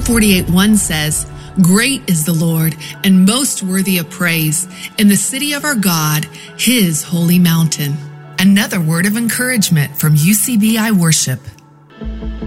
48:1 says, "Great is the Lord and most worthy of praise in the city of our God, his holy mountain." Another word of encouragement from UCBI Worship.